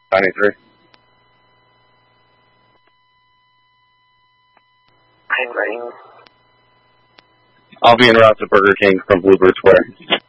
93. I'm ready. I'll be en route to Burger King from Bluebird Square.